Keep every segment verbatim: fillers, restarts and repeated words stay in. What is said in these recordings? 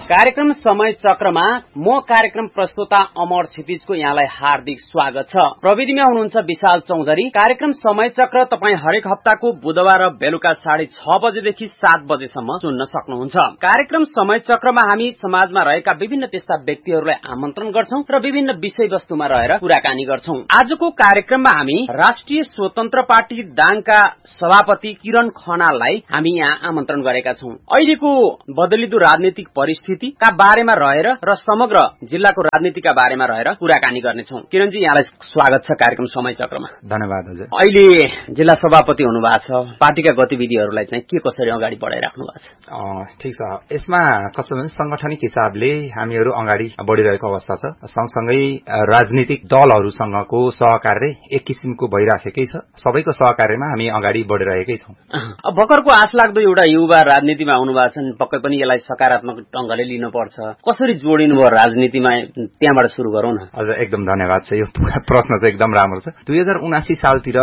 कार्यक्रम समय चक्रमा म कार्यक्रम प्रस्तोता अमर क्षितिजको यहाँलाई हार्दिक स्वागत छ। प्रविधिमा हुनुहुन्छ विशाल चौधरी। कार्यक्रम समय चक्र तपाई हरेक हप्ताको बुधबार बेलुका साढे छ बजेदेखि सात बजेसम्म सुन्न सक्नुहुन्छ। कार्यक्रम समय चक्रमा हामी समाजमा रहेका विभिन्न त्यस्ता व्यक्तिहरूलाई आमन्त्रण गर्छौं र विभिन्न विषयवस्तुमा रहेर कुराकानी गर्छौं। आजको कार्यक्रममा हामी राष्ट्रिय स्वतन्त्र पार्टी दाङका सभापति किरण खनाललाई हामी यहाँ आमन्त्रण गरेका छौं। अहिलेको बदलिदो राजनीतिक परिस्थिति का बारेमा रहेर र समग्र जिल्लाको राजनीतिका बारेमा रहेर कुराकानी गर्नेछौं। किरणजी, यहाँलाई स्वागत छ कार्यक्रम समय चक्रमा। धन्यवाद हजुर। अहिले जिल्ला सभापति हुनुभएको छ, पार्टीका गतिविधिहरूलाई चाहिँ के कसरी अगाडि बढाइराख्नु भएको छ? ठीक छ। यसमा कस्तो भने संगठनिक हिसाबले हामीहरू अगाडि बढिरहेको अवस्था छ। सँगसँगै राजनीतिक दलहरूसँगको सहकार्य एक किसिमको भइराखेकै छ। सबैको सहकार्यमा हामी अगाडि बढिरहेकै छौं। भर्खरको आश लाग्दो एउटा युवा राजनीतिमा आउनु भएको छन्, पक्कै पनि यसलाई सकारात्मक ढंगले लिनुपर्छ। कसरी जोडिनु भयो राजनीतिमा, त्यहाँबाट सुरु गरौँ न। हजुर, एकदम धन्यवाद छ। यो प्रश्न चाहिँ एकदम राम्रो छ। दुई हजार उनासी सालतिर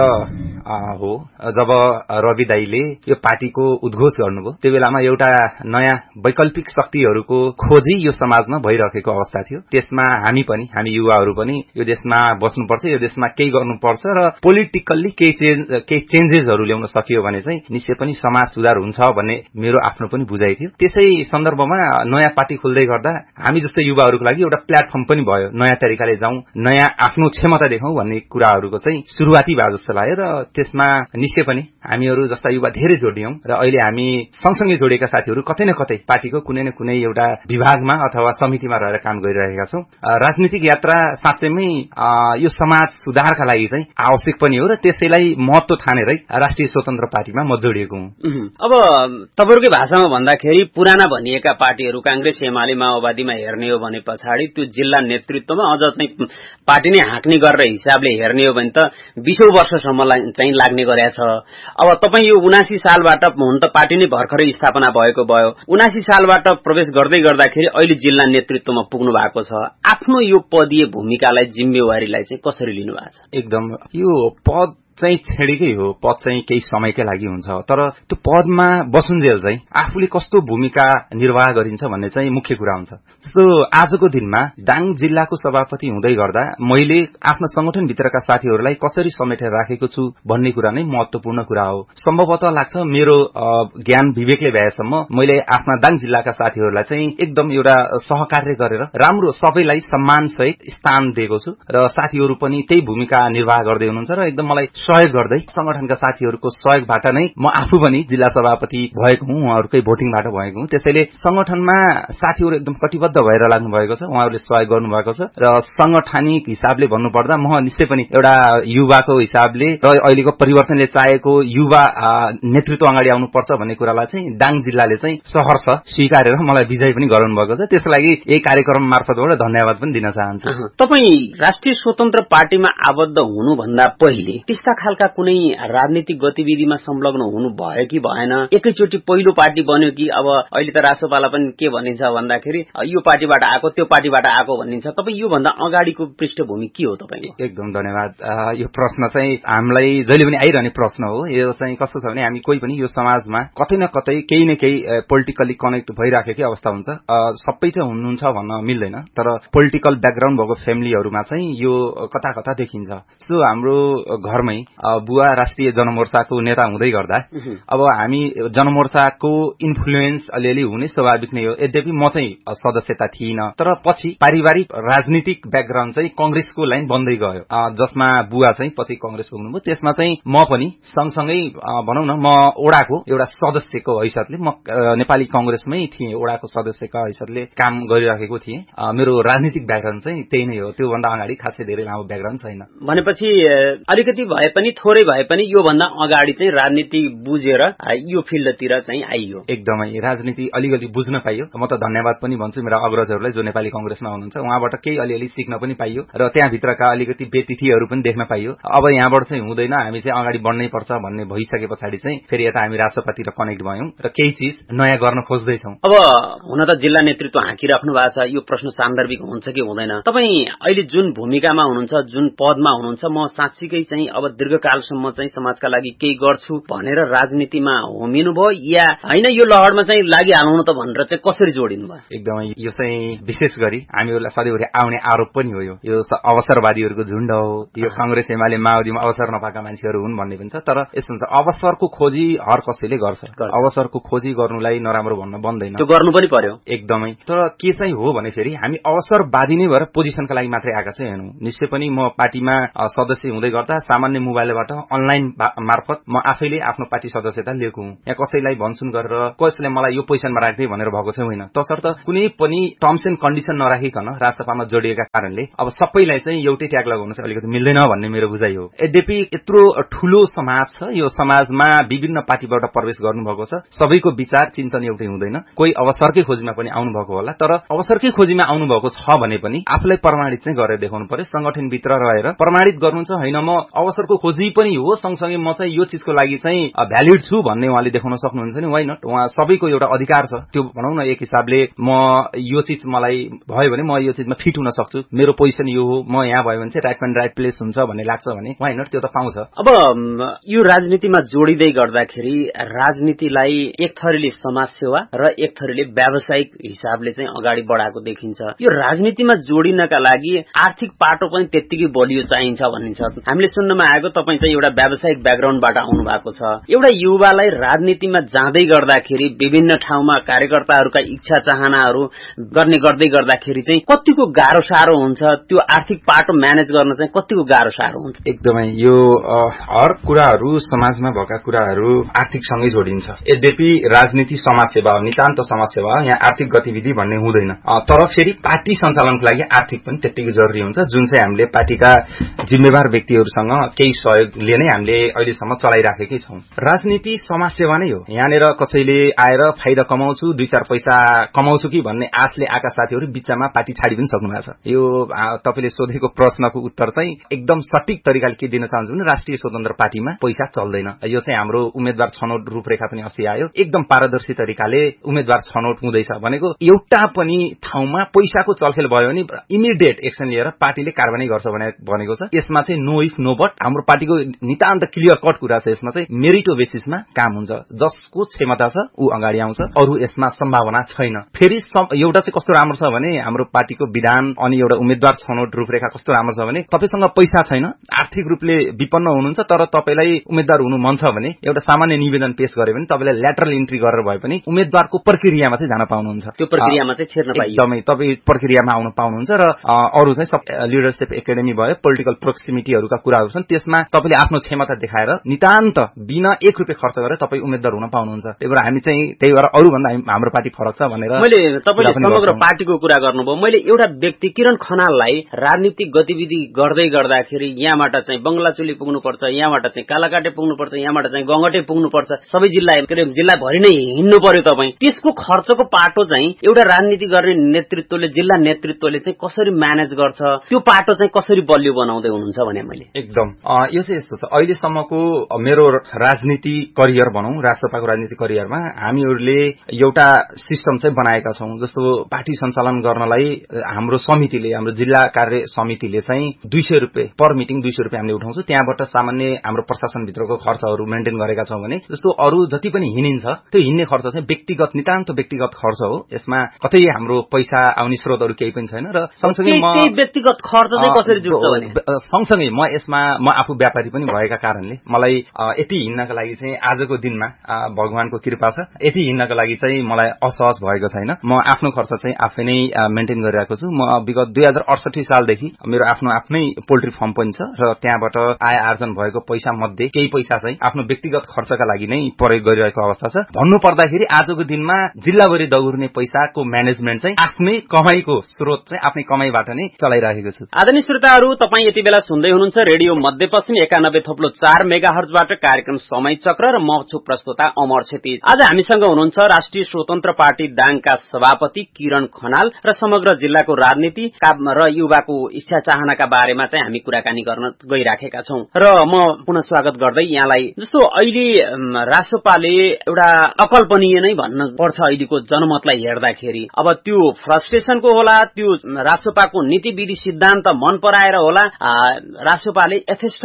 हो जब रवि दाईले यो पार्टीको उद्घोष गर्नुभयो, त्यो बेलामा एउटा नयाँ वैकल्पिक शक्तिहरूको खोजी यो समाजमा भइरहेको अवस्था थियो। त्यसमा हामी पनि, हामी युवाहरू पनि यो देशमा बस्नुपर्छ, यो देशमा केही गर्नुपर्छ र पोलिटिकल्ली केही केही चेन्जेसहरू ल्याउन सकियो भने चाहिँ निश्चय पनि समाज सुधार हुन्छ भन्ने मेरो आफ्नो पनि बुझाइ थियो। त्यसै सन्दर्भमा नयाँ पार्टी खोल्दै गर्दा हामी जस्तै युवाहरूको लागि एउटा प्लेटफर्म पनि भयो। नयाँ तरिकाले जाउँ, नयाँ आफ्नो क्षमता देखाउँ भन्ने कुराहरूको चाहिँ सुरुवाती भयो जस्तो लाग्यो र त्यसमा निश्चय पनि हामीहरू जस्ता युवा धेरै जोडियौं र अहिले हामी सँगसँगै जोडेका साथीहरू कतै न कतै पार्टीको कुनै न कुनै एउटा विभागमा अथवा समितिमा रहेर काम गरिरहेका छौं। राजनीतिक यात्रा साँच्चैमै यो समाज सुधारका लागि चाहिँ आवश्यक पनि हो र त्यसैलाई महत्व ठानेरै राष्ट्रिय स्वतन्त्र पार्टीमा म जोडिएको हुँ। अब तपाईहरुकै भाषामा भन्दाखेरि पुराना भनिएका पार्टीहरू कांग्रेस, एमाले, माओवादीमा हेर्ने हो भने पछाडि त्यो जिल्ला नेतृत्वमा अझ चाहिँ पार्टी नै हाँक्ने गरेर हिसाबले हेर्ने हो भने त बीसौं वर्षसम्म चाहिँ लाग्ने गरेको छ। अब तपाई यो उनासी सालबाट हुन त पार्टी नै भर्खरै स्थापना भएको भयो, उनासी सालबाट प्रवेश गर्दै गर्दाखेरि अहिले जिल्ला नेतृत्वमा पुग्नु भएको छ। आफ्नो यो पदीय भूमिकालाई, जिम्मेवारीलाई चाहिँ कसरी लिनु भएको छ? एकदम यो पद चाहिँ छेडीकै हो। पद चाहिँ केही समयकै लागि हुन्छ, तर त्यो पदमा बसुन्जेल चाहिँ आफूले कस्तो भूमिका निर्वाह गरिन्छ भन्ने चाहिँ मुख्य कुरा हुन्छ। जस्तो आजको दिनमा दाङ जिल्लाको सभापति हुँदै गर्दा मैले आफ्नो संगठनभित्रका साथीहरूलाई कसरी समेटेर राखेको छु भन्ने कुरा नै महत्वपूर्ण कुरा हो। सम्भवतः लाग्छ मेरो ज्ञान विवेकले भएसम्म मैले आफ्ना दाङ जिल्लाका साथीहरूलाई चाहिँ एकदम एउटा सहकार्य गरेर राम्रो सबैलाई सम्मानसहित स्थान दिएको छु र साथीहरू पनि त्यही भूमिका निर्वाह गर्दै हुनुहुन्छ र एकदम मलाई सहयोग गर्दै संगठनका साथीहरूको सहयोगबाट नै म आफू पनि जिल्ला सभापति भएको हुँ, उहाँहरूकै भोटिङबाट भएको हुँ। त्यसैले संगठनमा साथीहरू एकदम कटिबद्ध भएर लाग्नु भएको छ, उहाँहरूले सहयोग गर्नुभएको छ र संगठनिक हिसाबले भन्नुपर्दा म निश्चय पनि एउटा युवाको हिसाबले र अहिलेको परिवर्तनले चाहेको युवा नेतृत्व अगाडि आउनुपर्छ भन्ने कुरालाई चाहिँ दाङ जिल्लाले चाहिँ सहर्ष स्वीकारेर मलाई विजय पनि गराउनु भएको छ। त्यसको लागि यही कार्यक्रम मार्फतबाट धन्यवाद पनि दिन चाहन्छु। तपाई राष्ट्रिय स्वतन्त्र पार्टीमा आबद्ध हुनुभन्दा पहिले त्यस्ता खालका कुनै राजनीतिक गतिविधिमा संलग्न हुनु भयो कि भएन? एकैचोटि पहिलो पार्टी बन्यो कि अब अहिले त रासोपाला पनि के भनिन्छ भन्दाखेरि यो पार्टीबाट आएको त्यो पार्टीबाट आएको भनिन्छ। तपाई यो भन्दा अगाडिको पृष्ठभूमि के हो तपाईको? एकदम धन्यवाद। यो प्रश्न चाहिँ हामीलाई जहिले पनि आइरहने प्रश्न हो। यो चाहिँ कस्तो छ भने हामी कोही पनि यो समाजमा कतै न कतै केही न केही पोलिटिकली कनेक्ट भइराखेकै अवस्था हुन्छ। सबै चाहिँ हुनुहुन्छ भन्न मिल्दैन, तर पोलिटिकल ब्याकग्राउन्ड भएको फ्यामिलीहरूमा चाहिँ यो कता कता देखिन्छ। सो हाम्रो घरमै बुवा राष्ट्रिय जनमोर्चाको नेता हुँदै गर्दा अब हामी जनमोर्चाको इन्फ्लुएन्स अलिअलि हुने स्वाभाविक नै हो। यद्यपि म चाहिँ सदस्यता थिइन, तर पछि पारिवारिक राजनीतिक ब्याकग्राउन्ड चाहिँ कंग्रेसको लाइन बन्दै गयो, जसमा बुवा चाहिँ पछि कंग्रेस पुग्नुभयो। त्यसमा चाहिँ म पनि सँगसँगै भनौँ न म ओडाको एउटा सदस्यको हैसियतले म नेपाली कंग्रेसमै थिएँ, ओडाको सदस्यका हैसियतले काम गरिराखेको थिएँ। मेरो राजनीतिक ब्याकग्राउन्ड चाहिँ त्यही नै हो, त्योभन्दा अगाडि खासै धेरै लामो ब्याकग्राउन्ड छैन। भनेपछि अलिकति भए पनि थोरै भए पनि यो भन्दा अगाडि चाहिँ राजनीति बुझेर यो फिल्डतिर चाहिँ आइयो। एकदमै राजनीति अलिअलि बुझ्न पाइयो। म त धन्यवाद पनि भन्छु मेरा अग्रजहरूलाई जो नेपाली कंग्रेसमा हुनुहुन्छ, उहाँबाट केही अलिअलि सिक्न पनि पाइयो र त्यहाँभित्रका अलिकति व्यतिथिहरू पनि देख्न पाइयो। अब यहाँबाट चाहिँ हुँदैन, हामी चाहिँ अगाडि बढ्नै पर्छ भन्ने भइसके पछाडि चाहिँ फेरि यता हामी राष्ट्रपतितिर कनेक्ट भयौं र केही चिज नयाँ गर्न खोज्दैछौँ। अब हुन त जिल्ला नेतृत्व हाँकिराख्नु भएको छ, यो प्रश्न सान्दर्भिक हुन्छ कि हुँदैन? तपाईँ अहिले जुन भूमिकामा हुनुहुन्छ, जुन पदमा हुनुहुन्छ, म साँच्चीकै चाहिँ अब दीर्घकालसम्म चाहिँ समाजका लागि केही गर्छु भनेर राजनीतिमा होमिनु भयो या होइन यो लहरमा चाहिँ लागिहाल्नु त भनेर चाहिँ कसरी जोडिनु भयो? एकदमै यो चाहिँ विशेष गरी हामीहरूलाई सधैँभरि आउने आरोप पनि हो। यो यो अवसरवादीहरूको झुण्ड हो, यो कांग्रेस एमाले माओवादीमा अवसर नपाएका मान्छेहरू हुन् भन्ने पनि छ। तर यस्तो हुन्छ, अवसरको खोजी हर कसैले गर्छ, अवसरको खोजी गर्नुलाई नराम्रो भन्न बन्दैन, त्यो गर्नु पनि पर्यो एकदमै। तर के चाहिँ हो भने फेरि हामी अवसरवादी नै भएर पोजिसनका लागि मात्रै आएका चाहिँ हेर्नु। निश्चय पनि म पार्टीमा सदस्य हुँदै गर्दा सामान्य मोबाइलबाट अनलाइन मार्फत म आफैले आफ्नो पार्टी सदस्यता लिएको हुँ। यहाँ कसैलाई भन्छुन गरेर कसैले मलाई यो पोजिसनमा राख्दै भनेर भएको चाहिँ होइन। तसर्थ कुनै पनि टर्म्स एन्ड कन्डिसन नराखिकन राजसभामा जोडिएका कारणले अब सबैलाई चाहिँ एउटै ट्याग लगाउनु चाहिँ अलिकति मिल्दैन भन्ने मेरो बुझाइ हो। यद्यपि यत्रो ठूलो समाज छ, यो समाजमा विभिन्न पार्टीबाट प्रवेश गर्नुभएको छ, सबैको विचार चिन्तन एउटै हुँदैन। कोही अवसरकै खोजीमा पनि आउनुभएको होला, तर अवसरकै खोजीमा आउनुभएको छ भने पनि आफूलाई प्रमाणित चाहिँ गरेर देखाउनु पर्यो। संगठनभित्र रहेर प्रमाणित गर्नुहुन्छ, होइन म अवसरको खोजी पनि हो, सँगसँगै म चाहिँ यो चिजको लागि चाहिँ भ्यालिड छु भन्ने उहाँले देखाउन सक्नुहुन्छ नि। होइन, उहाँ सबैको एउटा अधिकार छ, त्यो भनौँ न एक हिसाबले म यो चिज मलाई भयो भने म यो चिजमा फिट हुन सक्छु, मेरो पोजिसन यो हो, म यहाँ भयो भने चाहिँ राइट एन्ड राइट प्लेस हुन्छ भन्ने लाग्छ भने होइन, त्यो त पाउँछ। अब यो राजनीतिमा जोडिँदै गर्दाखेरि राजनीतिलाई एक थरीले समाज सेवा र एक थरीले व्यावसायिक हिसाबले चाहिँ अगाडि बढाएको देखिन्छ। यो राजनीतिमा जोडिनका लागि आर्थिक पाटो पनि त्यत्तिकै बलियो चाहिन्छ भनिन्छ। हामीले सुन्नमा आएको तपाईँ चाहिँ एउटा व्यावसायिक ब्याकग्राउन्डबाट आउनु भएको छ। एउटा युवालाई राजनीतिमा जाँदै गर्दाखेरि विभिन्न ठाउँमा कार्यकर्ताहरूका इच्छा चाहनाहरू गर्ने गर्दै गर्दाखेरि चाहिँ कतिको गाह्रो साह्रो हुन्छ, त्यो आर्थिक पाटो म्यानेज गर्न चाहिँ कतिको गाह्रो साह्रो हुन्छ? एकदमै यो हर कुराहरू समाजमा भएका कुराहरू आर्थिकसँगै जोडिन्छ। यद्यपि राजनीति समाजसेवा हो, नितान्त समाजसेवा हो, यहाँ आर्थिक गतिविधि भन्ने हुँदैन। तर फेरि पार्टी सञ्चालनको लागि आर्थिक पनि त्यत्तिकै जरुरी हुन्छ, जुन चाहिँ हामीले पार्टीका जिम्मेवार व्यक्तिहरूसँग केही सहयोगले नै हामीले अहिलेसम्म चलाइराखेकै छौं। राजनीति समाजसेवा नै हो। यहाँनिर कसैले आएर फाइदा कमाउँछु, दुई चार पैसा कमाउँछु कि भन्ने आशले आएका साथीहरू बिचमा पार्टी छाडी पनि सक्नु भएको छ। यो तपाईले सोधेको प्रश्नको उत्तर चाहिँ एकदम सटीक तरिकाले के दिन चाहन्छु भने राष्ट्रिय स्वतन्त्र पार्टीमा पैसा चल्दैन। यो चाहिँ हाम्रो उम्मेद्वार छनौट रूपरेखा पनि अस्ति आयो, एकदम पारदर्शी तरिकाले उम्मेद्वार छनौट हुँदैछ भनेको एउटा पनि ठाउँमा पैसाको चलखेल भयो भने इमिडिएट एक्सन लिएर पार्टीले कारबाही गर्छ भनेको छ। यसमा चाहिँ नो इफ नो बट, हाम्रो पार्टीको नितान्त क्लियर कट कुरा छ। यसमा चाहिँ मेरिटो बेसिसमा काम हुन्छ, जसको क्षमता छ ऊ अगाडि आउँछ, अरू यसमा सम्भावना छैन। फेरि एउटा चाहिँ कस्तो राम्रो छ भने हाम्रो पार्टीको विधान अनि एउटा उम्मेद्वार छनौट रूपरेखा कस्तो राम्रो छ भने तपाईसँग पैसा छैन, आर्थिक रूपले विपन्न हुनुहुन्छ, तर तपाईलाई उम्मेद्वार हुनु मन छ भने एउटा सामान्य निवेदन पेश गर्यो भने तपाईलाई ल्याटरल इन्ट्री गरेर भए पनि उम्मेद्वारको प्रक्रियामा चाहिँ जान पाउनुहुन्छ। त्यो प्रक्रियामा चाहिँ छिर्न पाइयो, एकदमै तपाई प्रक्रियामा आउन पाउनुहुन्छ। र अरू चाहिँ सब लिडरशिप एकाडेमी भयो, पोलिटिकल प्रोक्सिमिटीहरूका कुराहरू छन्, त्यसमा तपाईले आफ्नो क्षमता देखाएर नितान्त बिना एक रुपियाँ खर्च गरेर तपाई उम्मेद्वार हुन पाउनुहुन्छ। त्यही भएर हामी चाहिँ त्यही भएर अरू भन्दा हाम्रो पार्टी फरक छ भनेर। मैले तपाईले समग्र पार्टीको कुरा गर्नुभयो, मैले एउटा व्यक्ति किरण खनाललाई राजनीतिक गतिविधि गर्दै गर्दाखेरि यहाँबाट चाहिँ बंगलाचुली पुग्नुपर्छ, यहाँबाट चाहिँ कालाकाटे पुग्नुपर्छ, यहाँबाट चाहिँ गंगटे पुग्नुपर्छ, सबै जिल्ला जिल्ला भरि नै हिँड्नु पर्यो। तपाई त्यसको खर्चको पाटो चाहिँ एउटा राजनीति गर्ने नेतृत्वले, जिल्ला नेतृत्वले चाहिँ कसरी म्यानेज गर्छ, त्यो पाटो चाहिँ कसरी बलियो बनाउँदै हुनुहुन्छ भने मैले एकदम यो चाहिँ यस्तो छ। अहिलेसम्मको मेरो राजनीति करियर भनौं, राष्ट्रसभाको राजनीति करियरमा हामीहरूले एउटा सिस्टम चाहिँ बनाएका छौं। जस्तो पार्टी सञ्चालन गर्नलाई हाम्रो समितिले, हाम्रो जिल्ला कार्य समितिले चाहिँ दुई सय रुपियाँ पर मिटिङ दुई सय रुपियाँ हामीले उठाउँछौँ। त्यहाँबाट सामान्य हाम्रो प्रशासनभित्रको खर्चहरू मेन्टेन गरेका छौं भने जस्तो अरू जति पनि हिँडिन्छ त्यो हिँड्ने खर्च चाहिँ व्यक्तिगत नितान्त व्यक्तिगत खर्च हो। यसमा कतै हाम्रो पैसा आउने स्रोतहरू केही पनि छैन। र सँगसँगै म व्यक्तिगत खर्च चाहिँ कसरी जुट्छ भने सँगसँगै म यसमा म आफू व्यापारी पनि भएका कारणले मलाई यति हिँड्नका लागि चाहिँ आजको दिनमा भगवानको कृपा छ, यति हिँड्नका लागि चाहिँ मलाई असहज भएको छैन। म आफ्नो खर्च चाहिँ आफै नै मेन्टेन गरिरहेको छु। म विगत दुई हजार अडसठी सालदेखि मेरो आफ्नो आफ्नै पोल्ट्री फार्म पनि छ र त्यहाँबाट आय आर्जन भएको पैसा मध्ये केही पैसा चाहिँ आफ्नो व्यक्तिगत खर्चका लागि नै प्रयोग गरिरहेको अवस्था छ। भन्नु पर्दाखेरि आजको दिनमा जिल्लाभरि दगुर्ने पैसाको म्यानेजमेन्ट चाहिँ आफ्नै कमाईको स्रोत चाहिँ आफ्नै कमाईबाट नै चलाइरहेको छु। आदरणीय श्रोताहरू, तपाईँ यति बेला सुन्दै हुनुहुन्छ रेडियो मध्यपश्चिम एकानब्बे थप्लो चार मेगा हर्जबाट कार्यक्रम समय चक्र र म छु प्रस्तुता अमर क्षितिज। आज हामीसँग हुनुहुन्छ राष्ट्रिय स्वतन्त्र पार्टी दाङका सभापति किरण खनाल र समग्र जिल्लाको राजनीति र युवाको इच्छा चाहनाका बारेमा चाहिँ हामी कुराकानी गर्न गइराखेका छौं। र म पुनः स्वागत गर्दै यहाँलाई, जस्तो अहिले राष्ट्रपाले एउटा अकल्पनीय नै भन्न पर्छ अहिलेको जनमतलाई हेर्दाखेरि, अब त्यो फ्रस्ट्रेसनको होला, त्यो राष्ट्रपाको नीति विधि सिद्धान्त मन पराएर होला, राष्ट्रपाले यथेष्ट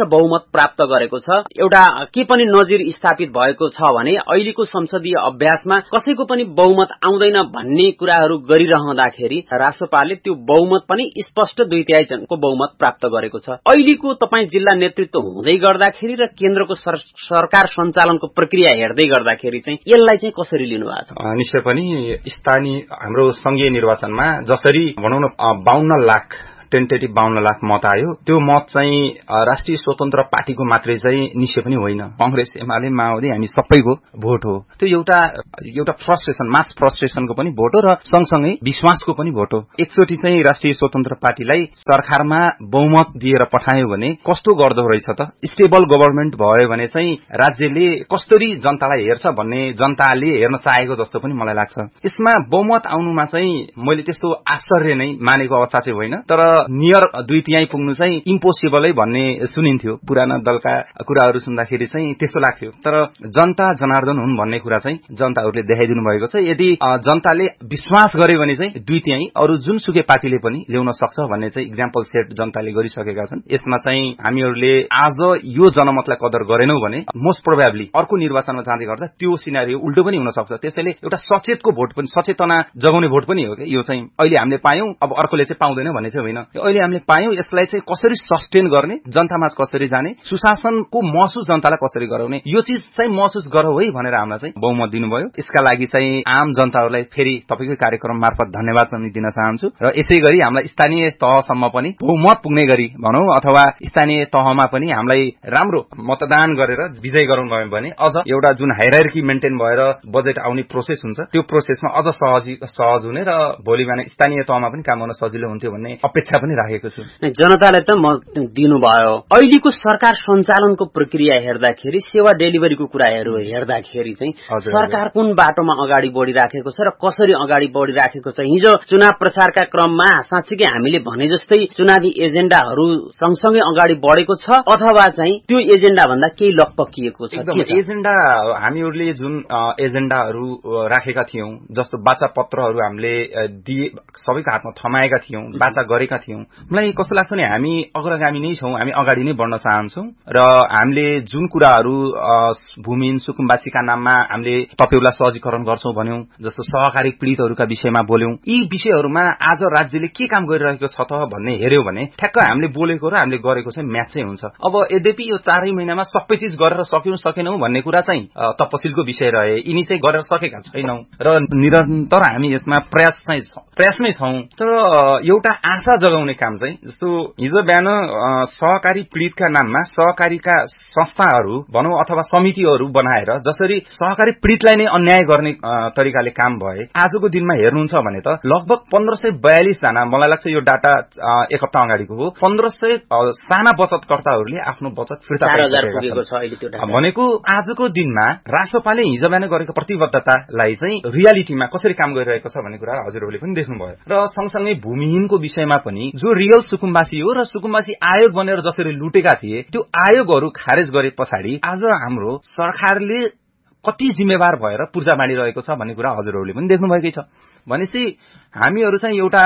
बहुमत प्राप्त गरेको छ। एउटा के पनि नजिर स्थापित भएको छ भने अहिलेको संसदीय अभ्यासमा कसैको पनि बहुमत आउँदैन भन्ने कुराहरू गरिरहँदाखेरि रासपाले त्यो बहुमत पनि स्पष्ट दुई तिहाई जनको बहुमत प्राप्त गरेको छ। अहिलेको तपाईँ जिल्ला नेतृत्व हुँदै गर्दाखेरि र केन्द्रको सरकार सञ्चालनको प्रक्रिया हेर्दै गर्दाखेरि चाहिँ यसलाई चाहिँ कसरी लिनु भएको छ? निश्चय पनि स्थानीय हाम्रो संघीय निर्वाचनमा जसरी भनौँ न बाहन्न लाख टेन्टेटिभ बाहन्न लाख मत आयो, त्यो मत चाहिँ राष्ट्रिय स्वतन्त्र पार्टीको मात्रै चाहिँ निश्चय पनि होइन, कांग्रेस, एमाले, माओवादी हामी सबैको भोट हो। त्यो एउटा एउटा फ्रस्ट्रेसन, मास फ्रस्ट्रेसनको पनि भोट हो र सँगसँगै विश्वासको पनि भोट हो। एकचोटि चाहिँ राष्ट्रिय स्वतन्त्र पार्टीलाई सरकारमा बहुमत दिएर पठायो भने कस्तो गर्दो रहेछ त? स्टेबल गभर्नमेन्ट भयो भने चाहिँ राज्यले कसरी जनतालाई हेर्छ भन्ने जनताले हेर्न चाहेको जस्तो पनि मलाई लाग्छ। यसमा बहुमत आउनुमा चाहिँ मैले त्यस्तो आश्चर्य नै मानेको अवस्था चाहिँ होइन, तर नियर दुई तिहाई पुग्नु चाहिँ इम्पोसिबलै भन्ने सुनिन्थ्यो। पुराना दलका कुराहरू सुन्दाखेरि चाहिँ त्यस्तो लाग्थ्यो, तर जनता जनार्दन हुन् भन्ने कुरा चाहिँ जनताहरूले देखाइदिनु भएको छ। यदि जनताले विश्वास गरे भने चाहिँ दुई तिहाई अरू जुनसुकै पार्टीले पनि ल्याउन सक्छ भन्ने चाहिँ इक्जाम्पल सेट जनताले गरिसकेका छन्। यसमा चाहिँ हामीहरूले आज यो जनमतलाई कदर गरेनौं भने मोस्ट प्रोबेबली अर्को निर्वाचनमा जाँदै गर्दा त्यो सिनारियो उल्टो पनि हुन सक्छ। त्यसैले एउटा सचेतको भोट पनि, सचेतना जगाउने भोट पनि हो कि यो चाहिँ अहिले हामीले पायौं, अब अर्कोले चाहिँ पाउँदैन भन्ने चाहिँ होइन। अहिले हामीले पायौं, यसलाई चाहिँ कसरी सस्टेन गर्ने, जनतामाझ कसरी जाने, सुशासनको महसुस जनतालाई कसरी गराउने, यो चीज चाहिँ महसुस गरौ है भनेर हामीलाई चाहिँ बहुमत दिनुभयो। यसका लागि चाहिँ आम जनताहरूलाई फेरि तपाईकै कार्यक्रम मार्फत धन्यवाद पनि दिन चाहन्छु र यसै गरी हामीलाई स्थानीय तहसम्म पनि बहुमत पुग्ने गरी भनौं अथवा स्थानीय तहमा पनि हामीलाई राम्रो मतदान गरेर विजय गराउनु भयो भने अझ एउटा जुन हायरार्की मेन्टेन भएर बजेट आउने प्रोसेस हुन्छ त्यो प्रोसेसमा अझ सहज सहज हुने र भोलि बिहान स्थानीय तहमा पनि काम गर्न सजिलो हुन्थ्यो भन्ने अपेक्षा पनि राखेको छु। जनताले त मत दिनुभयो। अहिलेको सरकार सञ्चालनको प्रक्रिया हेर्दाखेरि, सेवा डेलिभरीको कुराहरू हेर्दाखेरि चाहिँ सरकार कुन बाटोमा अगाडि बढिराखेको छ र कसरी अगाडि बढिराखेको छ? हिजो चुनाव प्रचारका क्रममा साँच्चीकै हामीले भने जस्तै चुनावी एजेन्डाहरू सँगसँगै अगाडि बढेको छ अथवा चाहिँ त्यो एजेन्डा भन्दा केही लकपकिएको छ? एकदम एजेन्डा हामीहरूले जुन एजेन्डाहरू राखेका थियौं, जस्तो बाचा पत्रहरू हामीले दिए सबैको हातमा थमाएका थियौं, बाचा गरेका थियौं, मलाई कस्तो लाग्छ भने हामी अग्रगामी नै छौं, हामी अगाडि नै बढ्न चाहन्छौं र हामीले जुन कुराहरू भूमिहीन सुकुम्बासीका नाममा हामीले तपेउला सहजीकरण गर्छौं भन्यौं, जस्तो सहकारी पीडितहरूका विषयमा बोल्यौं, यी विषयहरूमा आज राज्यले के काम गरिरहेको छ त भन्ने हेर्यौं भने ठ्याक्क हामीले बोलेको र हामीले गरेको चाहिँ म्याच चाहिँ हुन्छ। अब यद्यपि यो चारै महिनामा सबै चीज गरेर सक्यौं सकेनौं भन्ने कुरा चाहिँ तपसिलको विषय रहे, यिनी चाहिँ गरेर सकेका छैनौं र निरन्तर हामी यसमा प्रयास चाहिँ प्रयासमै छौं। तर एउटा आशा जगाउने काम चाहिँ जस्तो हिजो बिहान सहकारी पीडितका नाममा सहकारीका संस्थाहरू भनौं अथवा समितिहरू बनाएर जसरी सहकारी पीडितलाई नै अन्याय गर्ने तरिकाले काम भए, आजको दिनमा हेर्नुहुन्छ भने त लगभग पन्ध्र सय बयालिस जना, मलाई लाग्छ यो डाटा एक हप्ता अगाडिको हो, पन्ध्र सय साना बचतकर्ताहरूले आफ्नो बचत फिर्ता पाइसकेका छन्। भनेको आजको दिनमा रासपाले हिजो बिहान गरेको प्रतिबद्धतालाई चाहिँ रियालिटीमा कसरी काम गरिरहेको छ भन्ने कुरा हजुरहरूले पनि देख्नुभयो। र सँगसँगै भूमिहीनको विषयमा पनि जो रियल सुकुम्बासी हो र सुकुम्बासी आयोग बनेर जसरी लुटेका थिए, त्यो आयोगहरू खारेज गरे पछाडि आज हाम्रो सरकारले कति जिम्मेवार भएर पूर्जा बाँडिरहेको छ भन्ने कुरा हजुरहरूले पनि देख्नुभएकै छ। भनेपछि हामीहरू चाहिँ एउटा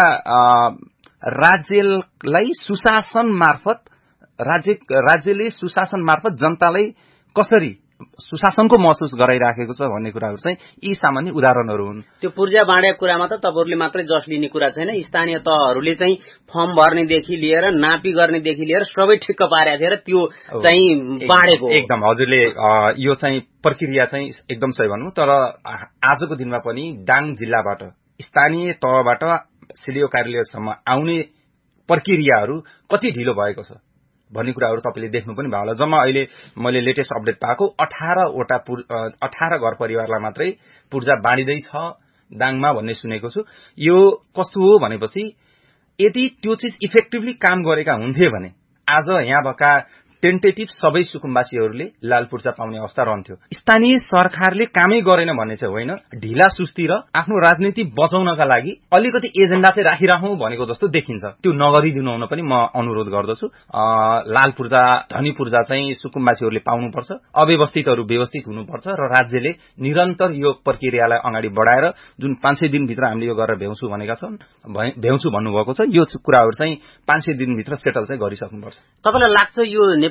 राज्यलाई सुशासन मार्फत राज्य राज्यले सुशासन मार्फत जनतालाई कसरी सुशासनको महसुस गराइराखेको छ भन्ने कुराहरू चाहिँ यी सामान्य उदाहरणहरू हुन्। त्यो पूर्जा बाँडेको कुरामा त तपाईहरुले मात्रै जस लिने कुरा छैन, स्थानीय तहहरूले चाहिँ फर्म भर्नेदेखि लिएर नापी गर्नेदेखि लिएर सबै ठिक्क पारेको थिए र त्यो चाहिँ बाँडेको। एकदम हजुरले यो चाहिँ प्रक्रिया चाहिँ एकदम सही भन्नु। तर आजको दिनमा पनि दाङ जिल्लाबाट स्थानीय तहबाट सिडिओ कार्यालयसम्म आउने प्रक्रियाहरू कति ढिलो भएको छ भन्ने कुराहरू तपाईले देख्नु पनि भयो होला। जम्मा अहिले मैले लेटेस्ट अपडेट पाएको अठारवटा अठार घर परिवारलाई मात्रै पूर्जा बाँडिँदैछ दाङमा भन्ने सुनेको छु। यो कस्तो हो भनेपछि यदि त्यो चिज इफेक्टिभली काम गरेका हुन्थे भने आज यहाँ भएका टेन्टेटिभ सबै सुकुम्बासीहरूले लाल पूर्जा पाउने अवस्था रहन्थ्यो। स्थानीय सरकारले कामै गरेन भन्ने चाहिँ होइन, ढिला सुस्ती र आफ्नो राजनीति बचाउनका लागि अलिकति एजेन्डा चाहिँ राखिराखौं भनेको जस्तो देखिन्छ। त्यो नगरिदिनु हुन पनि म अनुरोध गर्दछु। लाल पूर्जा धनी पूर्जा चाहिँ सुकुम्बासीहरूले पाउनुपर्छ, अव्यवस्थितहरू व्यवस्थित हुनुपर्छ र राज्यले निरन्तर यो प्रक्रियालाई अगाडि बढाएर जुन पाँच सय दिनभित्र हामीले यो गरेर भ्याउँछु भनेका छन् भ्याउँछु भन्नुभएको छ, यो कुराहरू चाहिँ पाँच सय दिनभित्र सेटल चाहिँ गरिसक्नुपर्छ। तपाईलाई लाग्छ यो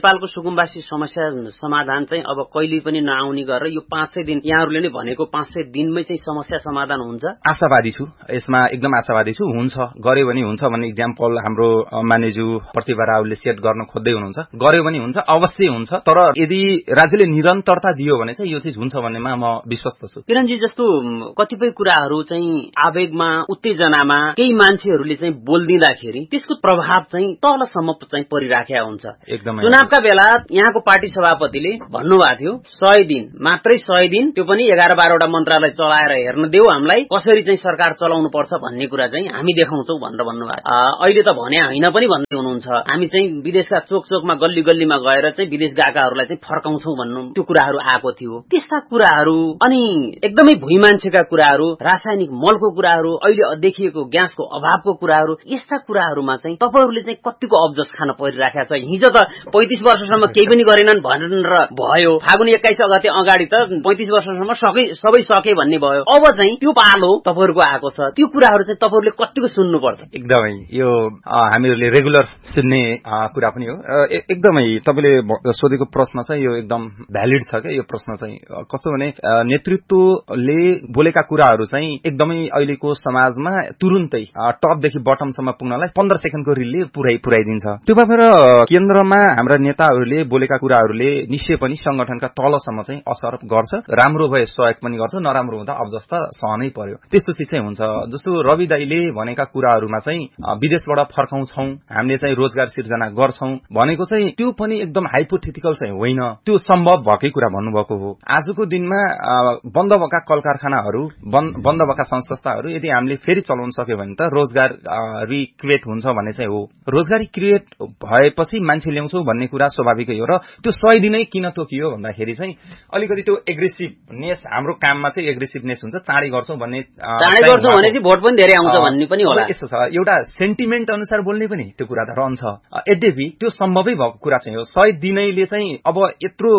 नेपालको सुकुम्बासी समस्या समाधान चाहिँ अब कहिले पनि नआउने गरेर यो पाँच सय दिन यहाँहरूले नै भनेको पाँच सय दिनमै चाहिँ समस्या समाधान हुन्छ? आशावादी छु, यसमा एकदम आशावादी छु। हुन्छ, गर्यो भने हुन्छ भन्ने इक्जाम्पल हाम्रो मान्यज्यू प्रतिभा रावलले सेट गर्न खोज्दै हुनुहुन्छ। गर्यो भने हुन्छ, अवश्य हुन्छ। तर यदि राज्यले निरन्तरता दियो भने चाहिँ यो चीज हुन्छ भन्नेमा म विश्वस्त छु। किरणजी, जस्तो कतिपय कुराहरू चाहिँ आवेगमा, उत्तेजनामा केही मान्छेहरूले चाहिँ बोलिदिँदाखेरि त्यसको प्रभाव चाहिँ तलसम्म चाहिँ परिराखेको हुन्छ। एकदमै चुनावका बेला यहाँको पार्टी सभापतिले भन्नुभएको थियो सय दिन मात्रै, सय दिन, त्यो पनि एघार बाह्रवटा मन्त्रालय चलाएर हेर्न देऊ, हामीलाई कसरी चाहिँ सरकार चलाउनु पर्छ भन्ने कुरा चाहिँ हामी देखाउँछौ भनेर भन्नुभएको। अहिले त भने होइन पनि भन्दै हुनुहुन्छ, हामी चाहिँ विदेशका चोक चोकमा गल्ली गल्लीमा गएर चाहिँ विदेश गएकाहरूलाई चाहिँ फर्काउँछौ भन्नु त्यो कुराहरू आएको थियो। त्यस्ता कुराहरू अनि एकदमै भुइँ मान्छेका कुराहरू, रासायनिक मलको कुराहरू, अहिले देखिएको ग्यासको अभावको कुराहरू, यस्ता कुराहरूमा चाहिँ तपाईँहरूले चाहिँ कतिको अब्जस खान परिराखेको छ? हिजो त पैंतिस वर्षसम्म केही पनि गरेनन् भनेर भयो, फागुन एक्काइस गते अगाडि त पैंतिस वर्षसम्म सबै सबै सके भन्ने भयो। अब चाहिँ त्यो पालो तपाईँहरूको आएको छ, त्यो कुराहरू चाहिँ तपाईँहरूले कतिको सुन्नुपर्छ? एकदमै यो हामीहरूले रेगुलर सुन्ने कुरा पनि हो। एकदमै तपाईँले सोधेको प्रश्न चाहिँ यो एकदम भ्यालिड छ क्या। यो प्रश्न चाहिँ कस्तो भने नेतृत्वले बोलेका कुराहरू चाहिँ एकदमै अहिलेको समाजमा तुरुन्तै टपदेखि बटमसम्म पुग्नलाई पन्ध्र सेकेन्डको रिलले पुराइ पुर्याइदिन्छ। त्यो भएर केन्द्रमा हाम्रा नेताहरूले बोलेका कुराहरूले निश्चय पनि संगठनका तलसम्म चाहिँ असर गर्छ। राम्रो भए सहयोग पनि गर्छ, नराम्रो हुँदा अब्जस्ता सहनै पर्यो। त्यस्तो चिज चाहिँ हुन्छ। जस्तो रवि दाईले भनेका कुराहरूमा चाहिँ विदेशबाट फर्काउँछौं, हामीले चाहिँ रोजगार सिर्जना गर्छौं भनेको चाहिँ त्यो पनि एकदम हाइपोथेटिकल चाहिँ होइन, त्यो सम्भव भएकै कुरा भन्नुभएको हो। आजको दिनमा बन्द भएका कल कारखानाहरू, बन्द भएका संस्थाहरू यदि हामीले फेरि चलाउन सक्यो भने त रोजगार रिक्रिएट हुन्छ भन्ने चाहिँ हो। रोजगारी क्रिएट भएपछि मान्छे ल्याउँछौ भन्ने कुरा स्वाभाविकै हो। र त्यो सय दिनै किन तोकियो भन्दाखेरि चाहिँ अलिकति त्यो एग्रेसिभनेस, हाम्रो काममा चाहिँ एग्रेसिभनेस हुन्छ, चाँडै गर्छौं भन्ने, चाँडै गर्छौं भनेपछि भोट पनि धेरै आउँछ भन्ने पनि होला। यस्तो छ, एउटा सेन्टिमेन्ट अनुसार बोल्ने पनि त्यो कुरा त रहन्छ। यद्यपि त्यो सम्भवै भएको कुरा चाहिँ हो। सय दिनैले चाहिँ अब यत्रो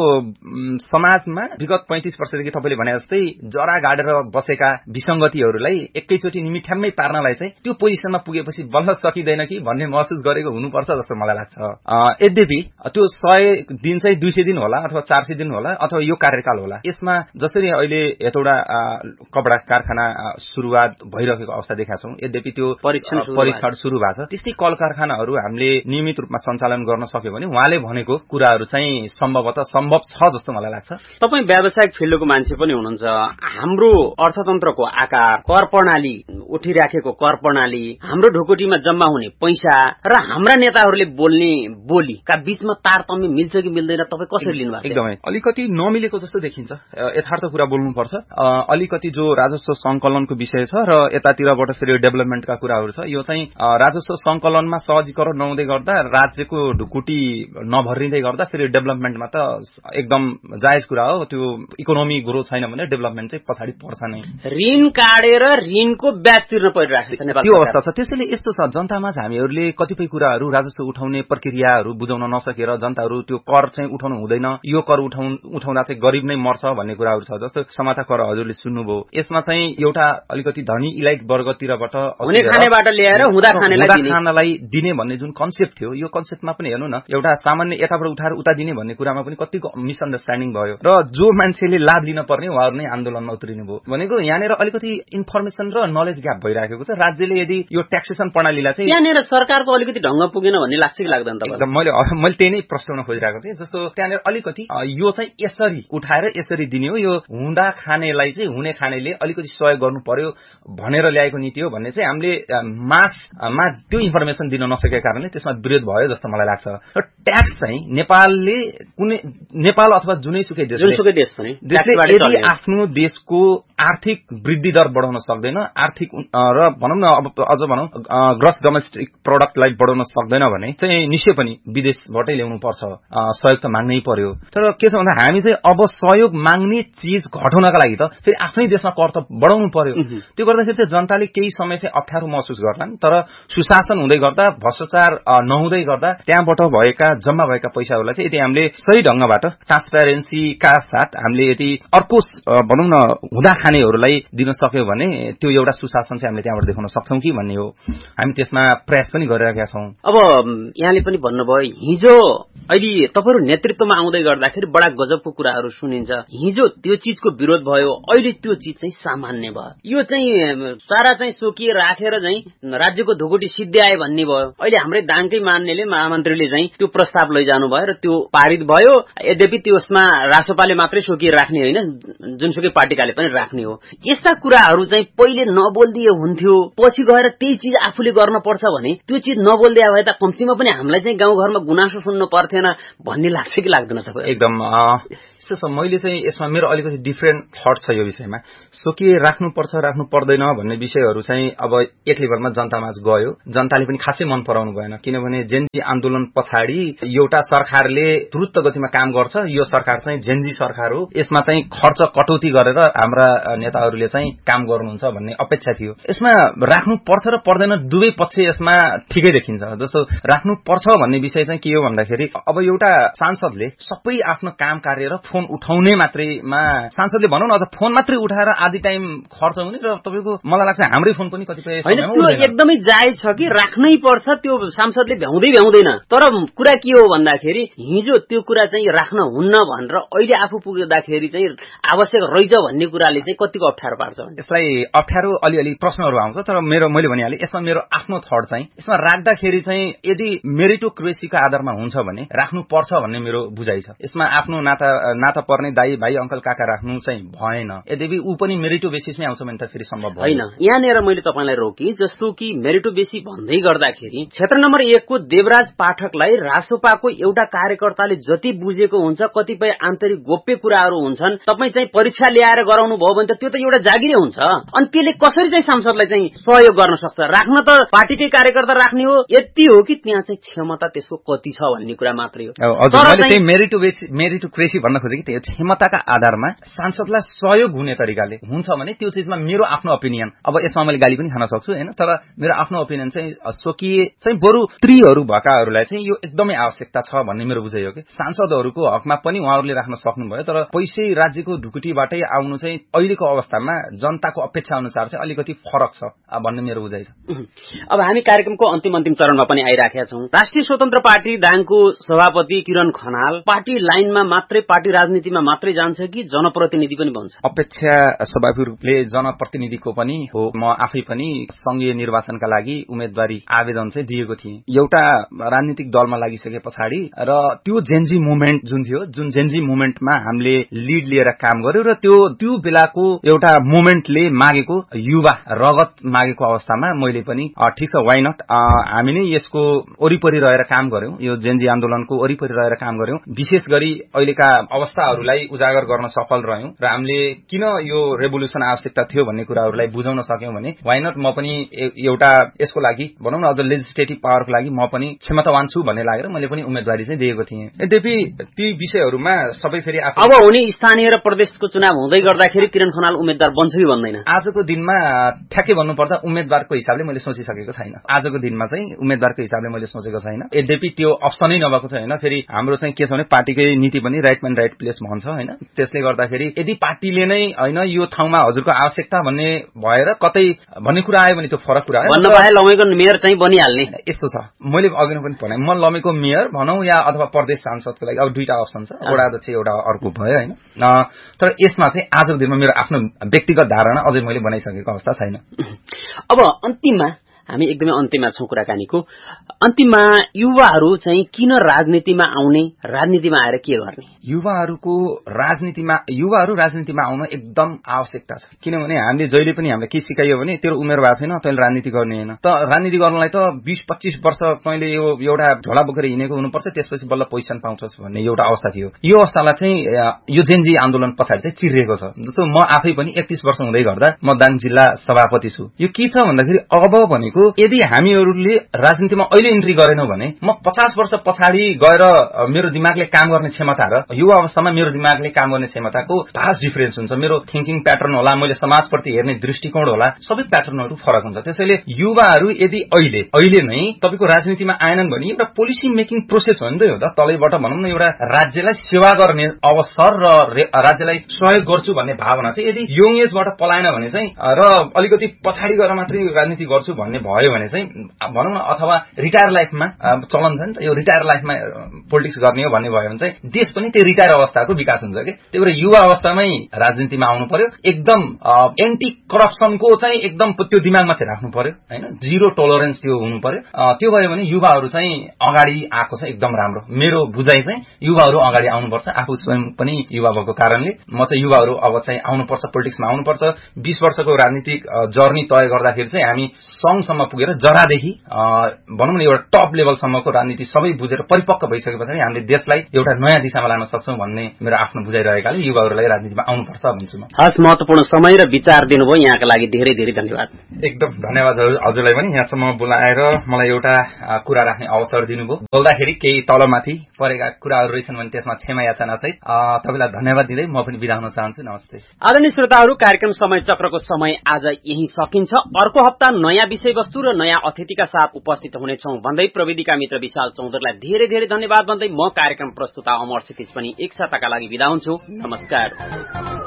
समाजमा विगत पैंतिस वर्षदेखि तपाईँले भने जस्तै जरा गाडेर बसेका विसंगतिहरूलाई एकैचोटि निमिठ्याम्मै पार्नलाई चाहिँ त्यो पोजिसनमा पुगेपछि बल्ल सकिँदैन कि भन्ने महसुस गरेको हुनुपर्छ जस्तो मलाई लाग्छ। यद्यपि त्यो सय दिन चाहिँ दुई सय दिन होला अथवा चार सय दिन होला अथवा यो कार्यकाल होला। यसमा जसरी अहिले यतौडा कपडा कारखाना सुरुवात भइरहेको अवस्था देखाएको छौं, यद्यपि त्यो परीक्षण परीक्षण सुरु भएको छ। त्यस्तै कल कारखानाहरू हामीले नियमित रूपमा सञ्चालन गर्न सक्यो भने उहाँले भनेको कुराहरू चाहिँ सम्भवतः सम्भव छ जस्तो मलाई लाग्छ। तपाईँ व्यावसायिक फिल्डको मान्छे पनि हुनुहुन्छ। हाम्रो अर्थतन्त्रको आकार, कर प्रणाली, उठिराखेको कर प्रणाली, हाम्रो ढुकुटीमा जम्मा हुने पैसा र हाम्रा नेताहरूले बोल्ने बोलीका बीचमा तारतम्य मिल्छ कि मिल्दैन, तपाईँ कसरी लिनुभएको? एकदमै अलिकति नमिलेको जस्तो देखिन्छ। यथार्थ कुरा बोल्नुपर्छ। अलिकति जो राजस्व संकलनको विषय छ र यतातिरबाट फेरि डेभलपमेन्टका कुराहरू छ, यो चाहिँ राजस्व संकलनमा सहजीकरण नहुँदै गर्दा, राज्यको ढुकुटी नभरिँदै गर्दा फेरि डेभलपमेन्टमा त एकदम जायज कुरा हो। त्यो इकोनोमी ग्रो छैन भने डेभलपमेन्ट चाहिँ पछाडि पर्छ नै। ऋण काटेर ऋणको ब्याज तिर्न परिरहेको छ नेपाल, त्यो अवस्था छ। त्यसैले यस्तो छ, जनतामा हामीले कतिपय कुराहरू राजस्व उठाउने प्रक्रियाहरू बुझाउन नसकेर जनताहरू त्यो कर चाहिँ उठाउनु हुँदैन, यो कर उठाउ उठाउँदा चाहिँ गरिब नै मर्छ भन्ने कुराहरू छ। जस्तो समाता कर हजुरले सुन्नुभयो, यसमा चाहिँ एउटा अलिकति धनी इलाइट वर्गतिरबाट हुने खानेबाट ल्याएर हुँदा खानेलाई दिने भन्ने जुन कन्सेप्ट थियो, यो कन्सेप्टमा पनि हेर्नु न, एउटा सामान्य यताबाट उठाएर उता दिने भन्ने कुरामा पनि कतिको मिसअन्डरस्ट्यान्डिङ भयो र जो मान्छेले लाभ लिन पर्ने उहाँहरू नै आन्दोलनमा उत्रिनु भयो। भनेको यहाँनिर अलिकति इन्फर्मेसन र नलेज ग्याप भइराखेको छ। राज्यले यदि यो ट्याक्सेसन प्रणालीलाई चाहिँ यहाँनिर सरकारको अलिकति ढङ्ग पुगेन भन्ने लाग्छ कि लाग्दैन तपाईलाई? मैले मैले त्यही नै प्रश्न खोजिरहेको थिएँ। जस्तो त्यहाँनिर अलिकति यो चाहिँ यसरी उठाएर यसरी दिने हो, यो हुँदा खानेलाई चाहिँ हुने खानेले अलिकति सहयोग गर्नु पर्यो भनेर ल्याएको नीति हो भन्ने चाहिँ हामीले मासमा त्यो इन्फर्मेसन दिन नसकेको कारणले त्यसमा विरोध भयो जस्तो मलाई लाग्छ। र ट्याक्स चाहिँ नेपालले कुनै नेपाल अथवा जुनैसुकै देश जुनैसुकै देश पनि यदि आफ्नो देशको आर्थिक वृद्धि दर बढाउन सक्दैन, आर्थिक र भनौँ न अब अझ भनौँ ग्रस डोमेस्टिक प्रोडक्टलाई बढाउन सक्दैन भने चाहिँ निश्चय पनि विदेशबाटै ल्याउनु पर्छ, सहयोग त माग्नै पर्यो। तर के छ भन्दा हामी चाहिँ अब सहयोग माग्ने चिज घटाउनका लागि त फेरि आफ्नै देशमा कर त बढाउनु पर्यो। त्यो गर्दाखेरि चाहिँ जनताले केही समय चाहिँ अप्ठ्यारो महसुस गर्लान्, तर सुशासन हुँदै गर्दा, भ्रष्टाचार नहुँदै गर्दा त्यहाँबाट भएका जम्मा भएका पैसाहरूलाई चाहिँ यदि हामीले सही ढङ्गबाट ट्रान्सपेरेन्सीका साथ हामीले यदि अर्को भनौँ न हुँदा खानेहरूलाई दिन सक्यो भने त्यो एउटा सुशासन चाहिँ हामीले त्यहाँबाट देखाउन सक्छौँ कि भन्ने हो। हामी त्यसमा प्रयास पनि गरिरहेका छौँ। अब यहाँले पनि भन्नुभयो हिजो अहिले तपाईहरु नेतृत्वमा आउँदै गर्दाखेरि बडा गजबको कुराहरू सुनिन्छ। हिजो त्यो चीजको विरोध भयो, अहिले त्यो चीज चाहिँ सामान्य भयो। यो चाहिँ सारा चाहिँ सोकिए राखेर चाहिँ राज्यको धुकुटी सिद्ध्याए भन्ने भयो। अहिले हाम्रै दाङकै मान्नेले महामन्त्रीले चाहिँ त्यो प्रस्ताव लैजानु भयो र त्यो पारित भयो। यद्यपि त्यसमा रासोपाले मात्रै सोकिए राख्ने होइन, जुनसुकै पार्टीकाले पनि राख्ने हो। यस्ता कुराहरू चाहिँ पहिले नबोल्दिए हुन्थ्यो, पछि गएर त्यही चीज आफूले गर्न पर्छ भने त्यो चीज नबोल्दिया भए त कम्तीमा पनि हामीलाई चाहिँ गाउँघरमा गुनासो सुन्नु पर्थेन भन्ने लाग्छ कि लाग्दैन तपाईँ? एकदम यस्तो छ। मैले चाहिँ यसमा मेरो अलिकति डिफ्रेन्ट थट छ यो विषयमा। सोकिए राख्नुपर्छ राख्नु पर्दैन भन्ने विषयहरू चाहिँ अब एक लेभलमा जनतामाझ गयो, जनताले पनि खासै मन पराउनु भएन। किनभने जेनजी आन्दोलन पछाडि एउटा सरकारले द्रुत गतिमा काम गर्छ, यो सरकार चाहिँ जेनजी सरकार हो, यसमा चाहिँ खर्च कटौती गरेर हाम्रा नेताहरूले चाहिँ काम गर्नुहुन्छ भन्ने अपेक्षा थियो। यसमा राख्नु पर्छ र पर्दैन दुवै पक्ष यसमा ठिकै देखिन्छ। जस्तो राख्नु पर्छ भन्ने विषय चाहिँ के हो भन्दाखेरि अब एउटा सांसदले सबै आफ्नो काम कार्य र फोन उठाउने मात्रैमा सांसदले भनौँ न, अझ फोन मात्रै उठाएर आधी टाइम खर्च हुने र तपाईको मलाई लाग्छ हाम्रै फोन पनि कतिपय हैन त्यो एकदमै जायज छ कि राख्नै पर्छ, त्यो सांसदले भ्याउँदै भ्याउँदैन। तर कुरा के हो भन्दाखेरि हिजो त्यो कुरा चाहिँ राख्न हुन्न भनेर अहिले आफू पुग्दाखेरि चाहिँ आवश्यक रहेछ भन्ने कुराले चाहिँ कतिको अप्ठ्यारो पार्छ भने यसलाई अप्ठ्यारो अलिअलि प्रश्नहरू आउँछ। तर मेरो मैले भनिहालेँ यसमा मेरो आफ्नो थट चाहिँ यसमा राख्दाखेरि चाहिँ यदि मेरिटोक्रेसीको आधारमा हुन्छ भने राख्नु पर्छ भन्ने मेरो बुझाइ छ। यसमा आफ्नो नाता नाता पर्ने दाई भाइ अङ्कल काका राख्नु चाहिँ भएन। यद्यपि ऊ पनि मेरिटो बेसिसमै आउँछ भने त फेरि सम्भव होइन। यहाँनिर मैले तपाईलाई रोकी जस्तो कि मेरिटो बेसी भन्दै गर्दाखेरि क्षेत्र नम्बर एक को देवराज पाठकलाई रासोपाको एउटा कार्यकर्ताले जति बुझेको हुन्छ, कतिपय आन्तरिक गोप्य कुराहरू हुन्छन्, तपाईँ चाहिँ परीक्षा ल्याएर गराउनु भयो भने त त्यो त एउटा जागिरै हुन्छ। अनि त्यसले कसरी चाहिँ सांसदलाई चाहिँ सहयोग गर्न सक्छ? राख्न त पार्टीकै कार्यकर्ता राख्ने हो, यति हो कि त्यहाँ चाहिँ क्षमता त्यसको कति छ भन्ने कुरा मात्रै हो। मेरिटोक्रेसी भन्न खोजेँ कि त्यो क्षमताका आधारमा सांसदलाई सहयोग हुने तरिकाले हुन्छ भने त्यो चिजमा मेरो आफ्नो ओपिनियन, अब यसमा मैले गाली पनि खान सक्छु होइन, तर मेरो आफ्नो ओपिनियन चाहिँ सोकिए चाहिँ बरु त्रिहरू भएकाहरूलाई चाहिँ यो एकदमै आवश्यकता छ भन्ने मेरो बुझाइ हो कि सांसदहरूको हकमा पनि उहाँहरूले राख्न सक्नुभयो। तर पैसै राज्यको ढुकुटीबाटै आउनु चाहिँ अहिलेको अवस्थामा जनताको अपेक्षा अनुसार चाहिँ अलिकति फरक छ भन्ने मेरो बुझाइ छ। अब हामी कार्यक्रमको अन्तिम अन्तिम चरणमा पनि आइराखेका छौँ। राष्ट्रिय स्वतन्त्र पार्टी दाङको सभापति किरण खनाल पार्टी लाइनमा मात्रै, पार्टी राजनीतिमा मात्रै जान्छ कि जनप्रतिनिधि पनि बन्छ? अपेक्षा स्वाभाविक रूपले जनप्रतिनिधिको पनि हो। म आफै पनि संघीय निर्वाचनका लागि उम्मेदवारी आवेदन चाहिँ दिएको थिएँ एउटा राजनीतिक दलमा लागिसके पछाडि, र त्यो जेनजी मुभमेन्ट जुन थियो, जुन जेनजी मुभमेन्टमा हामीले लिड लिएर काम गर्यो र त्यो त्यो बेलाको एउटा मुभमेन्टले मागेको युवा रगत मागेको अवस्थामा मैले पनि ठिक छ वाइ नट हामी नै यसको वरिपरि रहेर काम गर्यौं, यो जेनजी आन्दोलनको वरिपरि रहेर काम गर्यौं, विशेष गरी अहिलेका अवस्थाहरूलाई उजागर गर्न सफल रह्यौं र हामीले किन यो रेभोल्युसन आवश्यकता थियो भन्ने कुराहरूलाई बुझाउन सक्यौं भने वाइ नट म पनि एउटा यसको लागि भनौं न अझ लेजिस्लेटिभ पावरको लागि म पनि क्षमतावान छु भन्ने लागेर मैले पनि उम्मेदवारी चाहिँ दिएको थिएँ। यद्यपि ती विषयहरूमा सबै फेरि अब हुने स्थानीय र प्रदेशको चुनाव हुँदै गर्दाखेरि किरण खनाल उम्मेदवार बन्छ कि बन्दैन? आजको दिनमा ठ्याक्कै भन्नुपर्दा उम्मेदवारको हिसाबले मैले सोचिसकेको छैन। आजको दिनमा चाहिँ उम्मेदवारको हिसाबले मैले सोचेको छैन। यद्यपि त्यो अप्सनै नभएको छ होइन, फेरि हाम्रो चाहिँ के छ भने पार्टीकै नीति पनि राइट म्यान राइट प्लेस भन्छ होइन, त्यसले गर्दाखेरि यदि पार्टीले नै होइन यो ठाउँमा हजुरको आवश्यकता भन्ने भएर कतै भन्ने कुरा आयो भने त्यो फरक कुरा हो। भन्न पाए लमेको मेयर चाहिँ बनिहाल्ने यस्तो छ। मैले अघि पनि भने म लमेको मेयर भनौं या अथवा प्रदेश सांसदको लागि अब दुईटा अप्सन छ, वडा अध्यक्ष एउटा अर्को भयो होइन। तर यसमा चाहिँ आजको दिनमा मेरो आफ्नो व्यक्तिगत धारणा अझै मैले बनाइसकेको अवस्था छैन। अब अन्तिममा हामी एकदमै अन्तिममा छौं कुराकानीको। अन्तिममा युवाहरू चाहिँ किन राजनीतिमा आउने, राजनीतिमा आएर के गर्ने? युवाहरूको राजनीतिमा युवाहरू राजनीतिमा आउन एकदम आवश्यकता छ। किनभने हामीले जहिले पनि हामीलाई के सिकाइयो भने तेरो उमेर भएको छैन तैँले राजनीति गर्ने होइन, त राजनीति गर्नलाई त बीस पच्चीस वर्ष तैँले यो एउटा झोला बोकेर हिँडेको हुनुपर्छ, त्यसपछि बल्ल पोजिसन पाउँछस् भन्ने एउटा अवस्था थियो। यो अवस्थालाई चाहिँ यो जेनजी आन्दोलन पछाडि चाहिँ चिरिएको छ। जस्तो म आफै पनि एकतीस वर्ष हुँदै गर्दा म दाङ जिल्ला सभापति छु। यो के छ भन्दाखेरि अब भनेको यदि हामीहरूले राजनीतिमा अहिले इन्ट्री गरेनौं भने म पचास वर्ष पछाडि गएर मेरो दिमागले काम गर्ने क्षमता र युवा अवस्थामा मेरो दिमागले काम गर्ने क्षमताको भास्ट डिफरेन्स हुन्छ। मेरो थिंकिङ प्याटर्न होला, मैले समाजप्रति हेर्ने दृष्टिकोण होला, सबै प्याटर्नहरू फरक हुन्छ। त्यसैले युवाहरू यदि अहिले अहिले नै तपाईको राजनीतिमा आएनन् भने एउटा पोलिसी मेकिङ प्रोसेस हो नि त, यो त तलैबाट भनौं न एउटा राज्यलाई सेवा गर्ने अवसर र राज्यलाई सहयोग गर्छु भन्ने भावना चाहिँ यदि यङ एजबाट पलाएन भने चाहिँ र अलिकति पछाडि गएर मात्रै राजनीति गर्छु भन्ने भयो भने चाहिँ भनौँ न अथवा रिटायर लाइफमा चलन छ नि त यो रिटायर लाइफमा पोलिटिक्स गर्ने हो भन्ने भयो भने चाहिँ देश पनि त्यो रिटायर अवस्थाको विकास हुन्छ कि त्यही भएर युवा अवस्थामै राजनीतिमा आउनु पर्यो एकदम एन्टी करप्सनको चाहिँ एकदम त्यो दिमागमा चाहिँ राख्नु पर्यो हैन जिरो टोलरेन्स त्यो हुनु पर्यो त्यो भयो भने युवाहरू चाहिँ अगाडि आएको छ एकदम राम्रो मेरो बुझाइ चाहिँ युवाहरू अगाडि आउनुपर्छ आफू स्वयं पनि युवा भएको कारणले म चाहिँ युवाहरू अब चाहिँ आउनुपर्छ पोलिटिक्समा आउनुपर्छ बीस वर्षको राजनीतिक जर्नी तय गर्दाखेरि चाहिँ हामी सङ्घसम्म पुगेर जरादेखि भनौँ न एउटा टप लेभलसम्मको राजनीति सबै बुझेर परिपक्व भइसके पछाडि हामीले देशलाई एउटा नयाँ दिशामा लान सक्छौँ भन्ने मेरो आफ्नो बुझाइ रहेकाले युवाहरूलाई राजनीतिमा आउनुपर्छ भन्छु म हस् महत्त्वपूर्ण समय र विचार दिनुभयो यहाँका लागि धेरै धेरै धन्यवाद एकदम धन्यवाद हजुरलाई पनि यहाँसम्म बोलाएर मलाई एउटा कुरा राख्ने अवसर दिनुभयो बोल्दाखेरि केही तलमाथि परेका कुराहरू रहेछन् भने त्यसमा क्षमा याचना सहित तपाईलाई धन्यवाद दिँदै म पनि बिदा हुन चाहन्छु नमस्ते आदरणीय श्रोताहरू कार्यक्रम समय चक्रको समय आज यही सकिन्छ अर्को हप्ता नयाँ विषयवस्तु र नयाँ अतिथिका साथ उपस्थित हुनेछौं भन्दै प्रविधिका मित्र विशाल चौधरीलाई धेरै धेरै धन्यवाद भन्दै म कार्यक्रम प्रस्तुता अमर क्षितिज पनि एक साताका लागि बिदा हुन्छु नमस्कार